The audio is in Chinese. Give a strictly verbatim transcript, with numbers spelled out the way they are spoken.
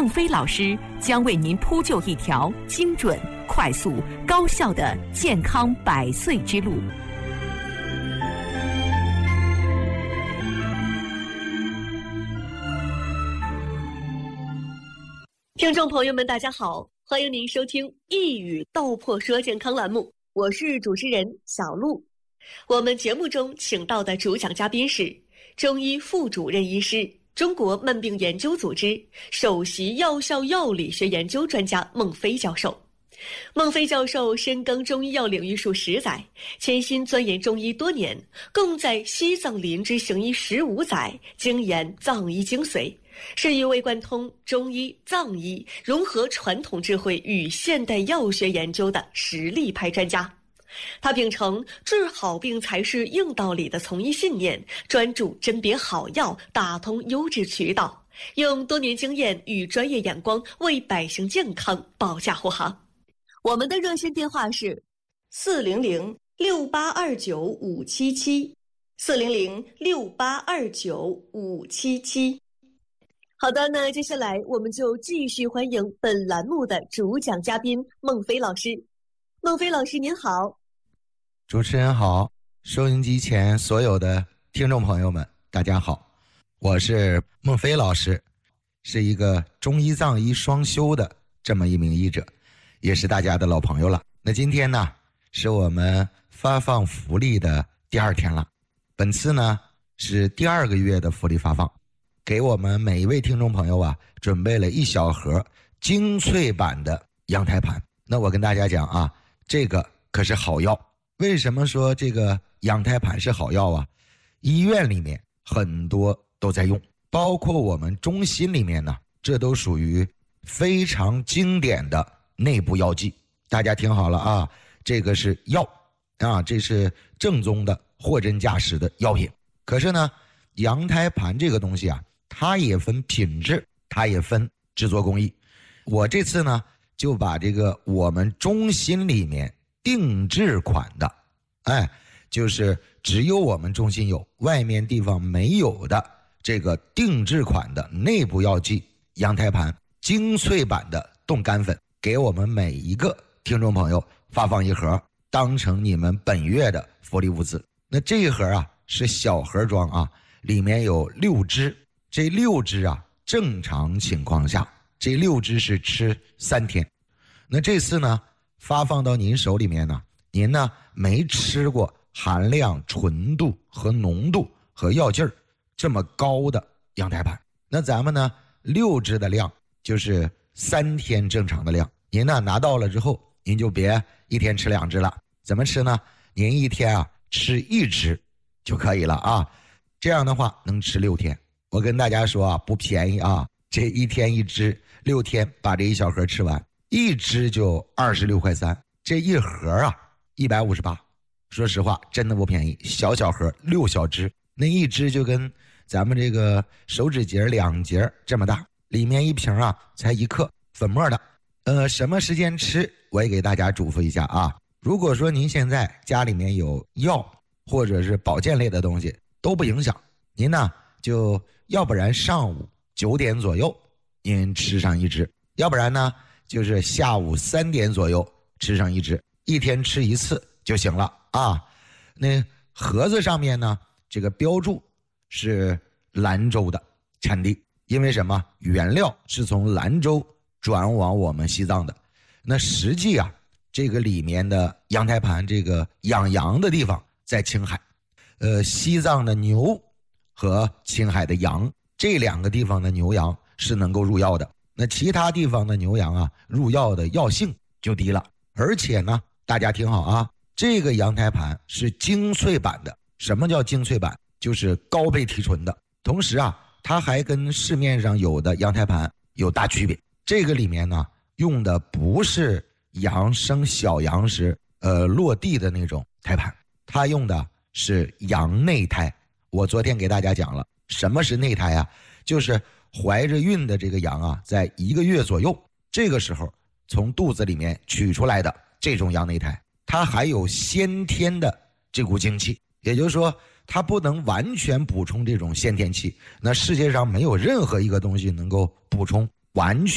孟非老师将为您铺就一条精准、快速、高效的健康百岁之路。 听众朋友们，大家好，欢迎您收听一语道破说健康栏目，我是主持人小璐。我们节目中请到的主讲嘉宾是中医副主任医师、中国慢病研究组织首席药效药理学研究专家孟非教授。孟非教授深耕中医药领域数十载，潜心钻研中医多年，共在西藏林芝行医十五载，精研藏医精髓，是一位贯通中医、藏医，融合传统智慧与现代药学研究的实力派专家。他秉承治好病才是硬道理的从医信念，专注甄别好药，打通优质渠道，用多年经验与专业眼光为百姓健康保驾护航。我们的热线电话是四零零六八二九五七七，四零零六八二九五七七。好的，那接下来我们就继续欢迎本栏目的主讲嘉宾孟非老师。孟非老师您好。 主持人好，收音机前所有的听众朋友们大家好，我是孟非老师，是一个中医藏医双修的这么一名医者，也是大家的老朋友了。那今天呢是我们发放福利的第二天了，本次呢是第二个月的福利发放，给我们每一位听众朋友啊准备了一小盒精粹版的羊胎盘。那我跟大家讲啊，这个可是好药。为什么说这个羊胎盘是好药啊？医院里面很多都在用，包括我们中心里面呢，这都属于非常经典的内部药剂。大家听好了啊，这个是药啊，这是正宗的货真价实的药品。可是呢，羊胎盘这个东西啊，它也分品质，它也分制作工艺。我这次呢就把这个我们中心里面定制款的，哎，就是只有我们中心有，外面地方没有的这个定制款的内部药剂羊胎盘精粹版的冻干粉，给我们每一个听众朋友发放一盒，当成你们本月的福利物资。那这一盒啊是小盒装啊，里面有六支，这六支啊正常情况下这六支是吃三天。那这次呢发放到您手里面呢，您呢没吃过含量、纯度和浓度和药劲儿这么高的羊胎盘。那咱们呢六支的量就是三天正常的量，您呢拿到了之后，您就别一天吃两支了。怎么吃呢？您一天啊吃一支就可以了啊，这样的话能吃六天。我跟大家说啊，不便宜啊，这一天一支，六天把这一小盒吃完，一支就二十六块三，这一盒啊一百五十八。说实话真的不便宜，小小盒六小支，那一支就跟咱们这个手指节两节这么大，里面一瓶啊才一克粉末的。呃，什么时间吃我也给大家嘱咐一下啊，如果说您现在家里面有药或者是保健类的东西都不影响，您呢就要不然上午九点左右您吃上一支，要不然呢就是下午三点左右吃上一支，一天吃一次就行了啊。那盒子上面呢这个标注是兰州的产地，因为什么？原料是从兰州转往我们西藏的。那实际啊这个里面的羊胎盘，这个养羊的地方在青海，呃，西藏的牛和青海的羊这两个地方的牛羊是能够入药的，那其他地方的牛羊啊入药的药性就低了。而且呢大家听好啊，这个羊胎盘是精粹版的。什么叫精粹版？就是高倍提纯的。同时啊它还跟市面上有的羊胎盘有大区别，这个里面呢用的不是羊生小羊时呃落地的那种胎盘，它用的是羊内胎。我昨天给大家讲了什么是内胎啊，就是怀着孕的这个羊啊在一个月左右，这个时候从肚子里面取出来的这种羊内胎，它还有先天的这股精气，也就是说它不能完全补充这种先天气，那世界上没有任何一个东西能够补充完全